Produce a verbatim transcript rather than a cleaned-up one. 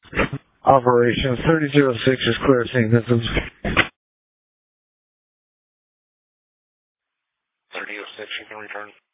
Operation thirty oh six is clear of symptoms. thirty oh six, you can return.